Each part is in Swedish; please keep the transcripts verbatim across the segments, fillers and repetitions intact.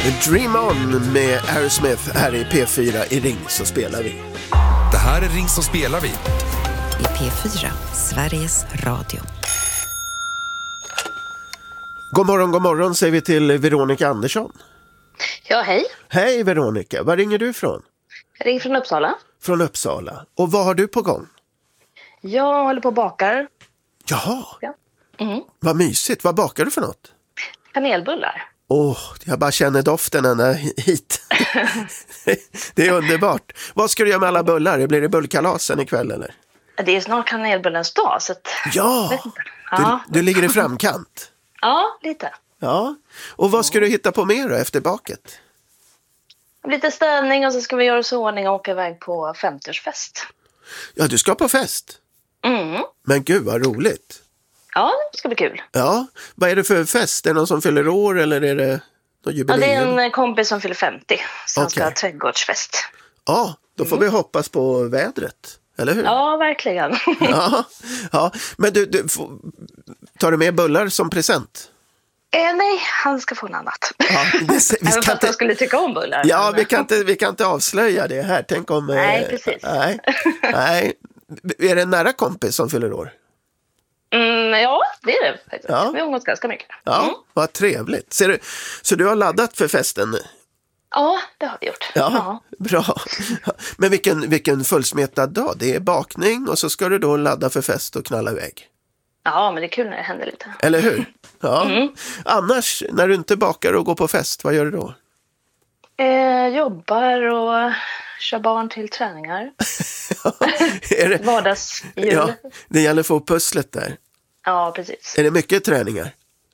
Dream On med Aerosmith här i P fyra i Ring så spelar vi. Det här är Ring så spelar vi. I P fyra, Sveriges Radio. God morgon, god morgon säger vi till Veronica Andersson. Ja, hej. Hej Veronica, var ringer du ifrån? Jag ringer från Uppsala. Från Uppsala. Och vad har du på gång? Jag håller på och bakar. Jaha, Ja. Mm. vad mysigt. Vad bakar du för något? Kanelbullar. Åh, oh, jag bara känner doften ända hit. Det är underbart. Vad ska du göra med alla bullar? Blir det bullkalasen ikväll eller? Det är snart kanelbullens dag. Så att... Ja, ja. Du, du ligger i framkant. Ja, lite. Ja, och vad ska du hitta på mer då efter baket? Lite städning och så ska vi göra oss i ordning och åka iväg på femtioårsfest. Ja, du ska på fest. Mm. Men gud vad roligt. Ja, det ska bli kul. Ja, vad är det för fest? Är det någon som fyller år eller är det någon jubileum? Ja, det är en kompis som fyller femtio som Okej. ska ha trädgårdsfest. Ja, då får mm. vi hoppas på vädret, eller hur? Ja, verkligen. ja, ja, men du, du får, tar du med bullar som present? Eh, nej, han ska få något annat. Ja, det, vi Även kan fast inte, han skulle tycka om bullar. ja, men... vi kan, inte, vi kan inte avslöja det här. Tänk om... Nej, eh, precis. Nej, nej. Är det en nära kompis som fyller år? Mm, ja, det är det faktiskt. Ja. Vi har umgåtts ganska mycket. Ja, Mm. vad trevligt. Ser du, så du har laddat för festen? Ja, det har vi gjort. Ja, Ja. bra. Men vilken, vilken fullsmetad dag. Det är bakning och så ska du då ladda för fest och knalla iväg. Ja, men det är kul när det händer lite. Eller hur? Ja. Mm. Annars, när du inte bakar och går på fest, vad gör du då? Eh, jobbar och kör barn till träningar. är det, Vardagsjul. ja, Ja. det gäller att få pusslet där. ja, precis. Är det mycket träningar?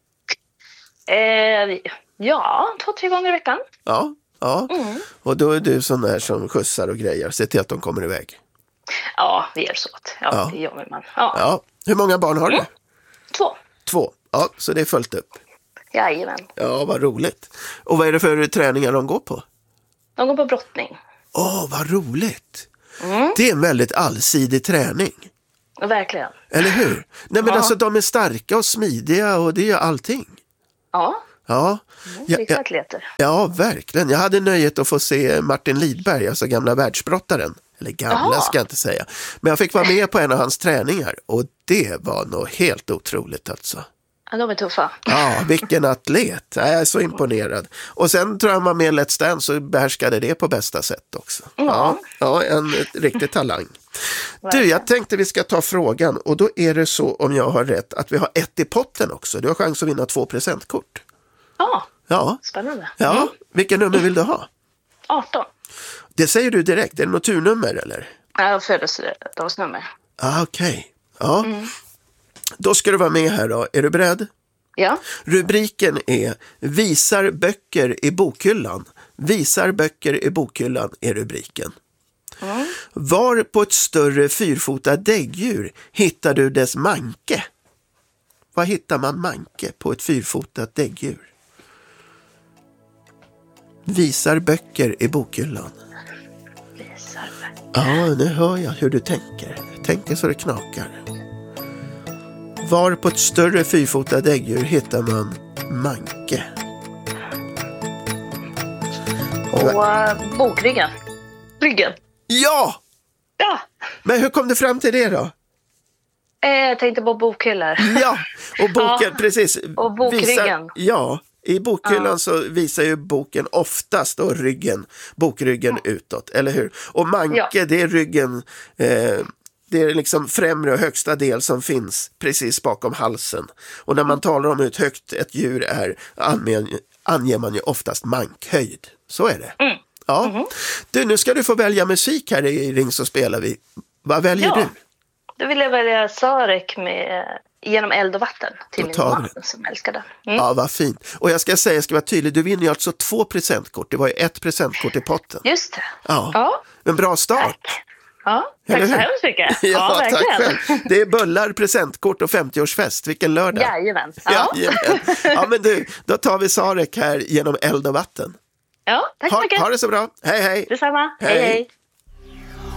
Eh, ja, två, tre gånger i veckan. Ja, ja. Mm. Och då är du sån där som skjutsar och grejer. Se till att de kommer iväg. Ja, vi gör så att. Ja, Ja. det gör man. Ja. Ja. Hur många barn har du? Mm. Två. Två. Ja, så det är fullt upp. Jajamän. Ja, vad roligt. Och vad är det för träningar de går på? De går på brottning. Åh, vad roligt. Mm. Det är en väldigt allsidig träning. Verkligen. Eller hur? Nej, men Ja. alltså de är starka och smidiga och det är allting. Ja, Ja, ja, riktiga ja, atleter. ja, verkligen. Jag hade nöjet att få se Martin Lidberg, alltså gamla världsbrottaren. Eller gamla Jaha. ska jag inte säga. Men jag fick vara med på en av hans träningar och det var nog helt otroligt alltså. Ja, de är tuffa. Ja, vilken atlet. Jag är så imponerad. Och sen tror jag man med Let's Dance så behärskade det på bästa sätt också. Ja, ja en riktig talang. Du, jag tänkte vi ska ta frågan och då är det så, om jag har rätt, att vi har ett i potten också. Du har chans att vinna två presentkort. Ja, Ja, spännande. ja. Mm. Vilken nummer vill du ha? arton. Det säger du direkt. Är det något turnummer eller? Ja, födelsedagsnummer. Ah, okej. Okay. Ja. Mm. Då ska du vara med här då. Är du beredd? Ja. Rubriken är Visar böcker i bokhyllan. Visar böcker i bokhyllan är rubriken. Mm. Var på ett större fyrfota däggdjur hittar du dess manke? Var hittar man manke på ett fyrfotat däggdjur? Visar böcker i bokhyllan. Visar böcker. Ja, nu hör jag hur du tänker. Tänker så det knakar. Var på ett större fyrfota däggdjur hittar man manke? Och uh, bokryggen. Ryggen. Ja! Ja. Men hur kom du fram till det då? Eh, jag tänkte på bokhyllor. Ja, och boken, Ja, precis. och bokryggen. Visar, ja, i bokhyllan Ja. så så visar ju boken oftast då ryggen, bokryggen Ja. utåt, eller hur? Och manke, Ja. det är ryggen, eh, det är liksom främre och högsta del som finns precis bakom halsen. Och när man talar om hur högt ett djur är anger, anger man ju oftast mankhöjd. Så är det. Mm. Ja. Mhm. Du, nu ska du få välja musik här i Ring så spelar vi. Vad väljer Ja. du? Då vill jag välja Sarek med Genom eld och vatten till Då min tar vi man det. som älskar den. Mm. Ja, vad fint. Och jag ska säga, jag ska vara tydlig, du vinner ju alltså två presentkort. Det var ju ett presentkort i potten. Just det. Ja, Ja, en bra start. tack. Ja, Eller tack så hur? hemskt mycket. Ja, Ja, tack verkligen. själv. Det är bullar, presentkort och femtioårsfest. Vilken lördag. Jajamän. Ja. Jajamän. Ja, men du, då tar vi Sarek här genom eld och vatten. Ja, tack så Ha, mycket. ha det så bra. Hej, hej. Detsamma. Hej. Hej, hej.